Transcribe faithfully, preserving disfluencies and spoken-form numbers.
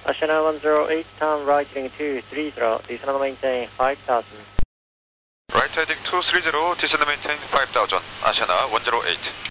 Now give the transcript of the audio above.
Asiana one zero eight, turn right heading two three zero, descend and maintain five thousand. Right heading two three zero, descend and maintain five thousand. Asiana one zero eight.